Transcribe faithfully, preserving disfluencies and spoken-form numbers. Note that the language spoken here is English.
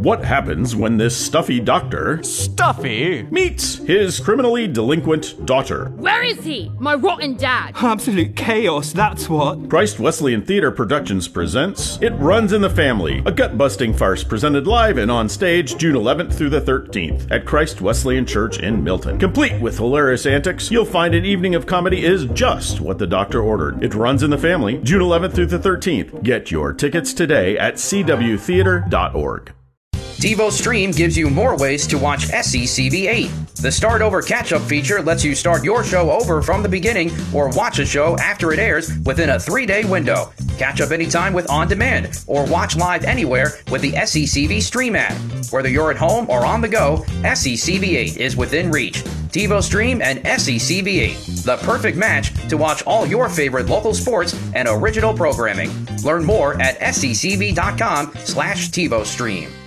What happens when this stuffy doctor Stuffy? meets his criminally delinquent daughter? Where is he? My rotten dad. Absolute chaos, that's what. Christ Wesleyan Theatre Productions presents It Runs in the Family, a gut-busting farce presented live and on stage June eleventh through the thirteenth at Christ Wesleyan Church in Milton. Complete with hilarious antics, you'll find an evening of comedy is just what the doctor ordered. It Runs in the Family, June eleventh through the thirteenth. Get your tickets today at c w theater dot org. TiVo Stream gives you more ways to watch S C C V eight. The Start Over Catch-Up feature lets you start your show over from the beginning or watch a show after it airs within a three-day window. Catch up anytime with On Demand or watch live anywhere with the S C C V Stream app. Whether you're at home or on the go, S C C V eight is within reach. TiVo Stream and S C C V eight, the perfect match to watch all your favorite local sports and original programming. Learn more at s c c v dot com slash TiVo Stream.